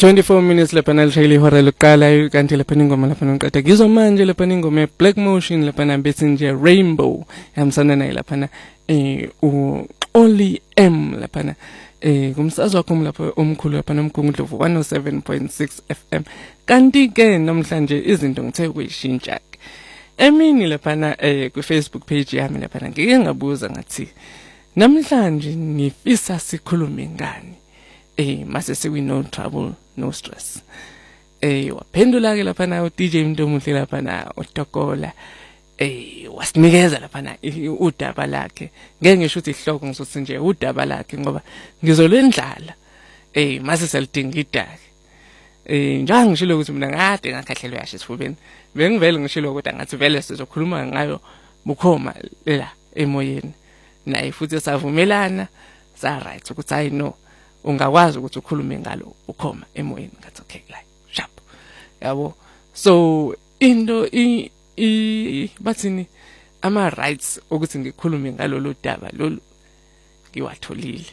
24 minutes lapha nalishayile ihora lokuqala kanti lapha ingoma lapha ngiqeda ngizwa manje lapha ingoma Black Motion lapha bethi nje Rainbow yamsana naye lapha u Only M lapha kumsazwa wakho lapha omkhulu lapha nomgungundlovu 107.6 FM kanti ke namhlanje izinto ngithe kuyishintsha emini lapha ku Facebook page yami lapha ngike ngabuza ngathi namhlanje ngifisa sikhulume ngani mase siwi no trouble no stress waphendula ke lapha na DJ Mntomuhle lapha na uTokola wasinikeza lapha na udaba lakhe ngeke ngisho ukuthi ihloko ngizothi nje udaba lakhe ngoba ngizolendlala mase selidinga idake njalo ngishilo ukuthi mina ngade ngakhahlelwe yashe sifubeni bengivele ngishilo ukuthi ngathi vele sizokhuluma ngayo bukhoma la emoyeni naye futhi savumelana sa right ukuthi I know ungakwazi ukuthi ukhulume ngalo ukhoma emoyeni ngathi okay like sharp yabo so into bathini ama rights ukuthi ngikhulume ngalo lo daba lolu ngiwatholile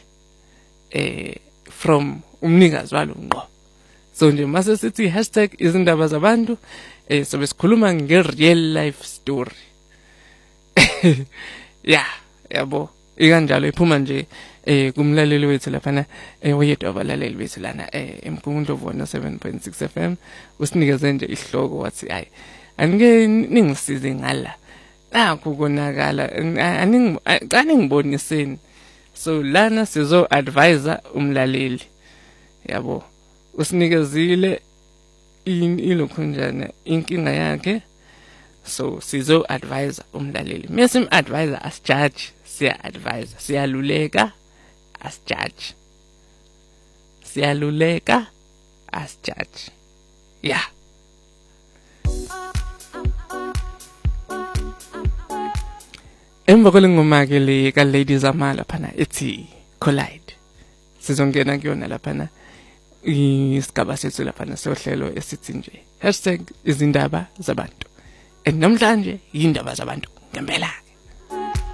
from umnikazi walo ngqo so nje mase sithi #izindaba zabantu sobe sikhuluma nge-real life story yeah yabo ikanjalo iphuma nje kumlaleli wethu lapha oyedwa abalaleli bethu lana emgungundlovu 7.6 FM usinikeze nje ihloko wathi hayi anike ningisize ngala nakho konakala aningiboniseni so lana sizo advisor umlaleli yabo usinikezile ilokhunjana inkinga yakhe so sizo advisor umlaleli mesim advisor as judge siya advisor siyaluleka as judge siyaluleka as judge yeah emva kolengoma ke le ka Ladies Amala phana ethi Collide sizongena kuyona lapha isigaba sethu lapha sohlelo esithi nje #izindaba zabantu namhlanje indaba zabantu ngempela